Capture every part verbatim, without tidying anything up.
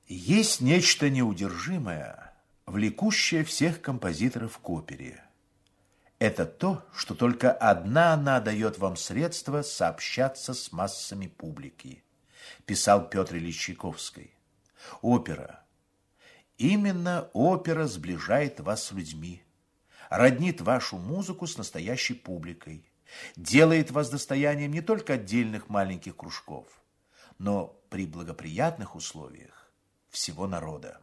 Есть нечто неудержимое, влекущее всех композиторов к опере. Это то, что только одна она дает вам средства сообщаться с массами публики, писал Петр Ильич Чайковский. Опера. Именно опера сближает вас с людьми, роднит вашу музыку с настоящей публикой, делает вас достоянием не только отдельных маленьких кружков, но при благоприятных условиях всего народа.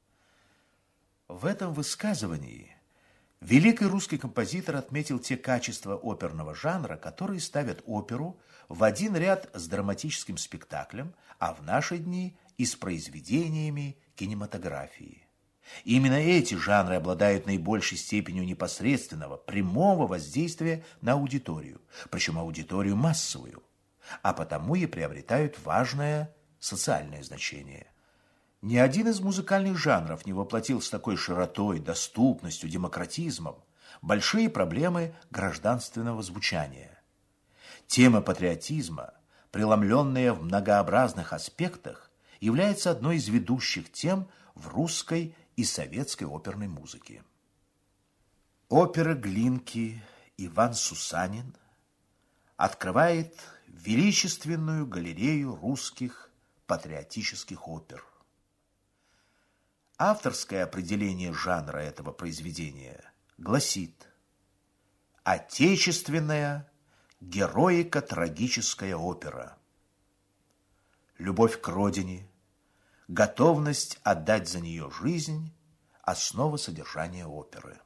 В этом высказывании великий русский композитор отметил те качества оперного жанра, которые ставят оперу в один ряд с драматическим спектаклем, а в наши дни и с произведениями кинематографии. Именно эти жанры обладают наибольшей степенью непосредственного, прямого воздействия на аудиторию, причем аудиторию массовую, а потому и приобретают важное социальное значение. Ни один из музыкальных жанров не воплотил с такой широтой, доступностью, демократизмом большие проблемы гражданственного звучания. Тема патриотизма, преломленная в многообразных аспектах, является одной из ведущих тем в русской и советской оперной музыке. Опера Глинки «Иван Сусанин» открывает величественную галерею русских патриотических опер. Авторское определение жанра этого произведения гласит: отечественная героико-трагическая опера. Любовь к родине, готовность отдать за нее жизнь – основа содержания оперы.